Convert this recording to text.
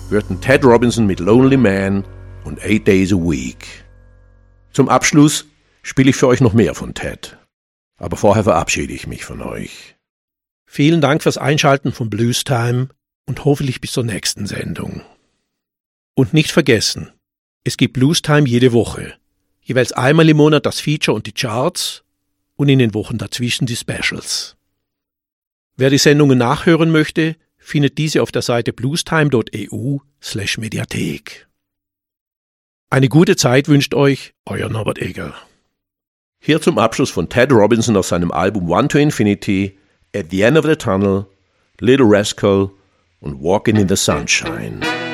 hörten Ted Robinson mit Lonely Man und 8 Days a Week. Zum Abschluss spiele ich für euch noch mehr von Ted. Aber vorher verabschiede ich mich von euch. Vielen Dank fürs Einschalten von Blues Time und hoffentlich bis zur nächsten Sendung. Und nicht vergessen, es gibt Blues Time jede Woche. Jeweils einmal im Monat das Feature und die Charts und in den Wochen dazwischen die Specials. Wer die Sendungen nachhören möchte, findet diese auf der Seite bluestime.eu/Mediathek. Eine gute Zeit wünscht euch euer Norbert Egger. Hier zum Abschluss von Ted Robinson aus seinem Album One to Infinity, At the End of the Tunnel, Little Rascal und Walking in the Sunshine.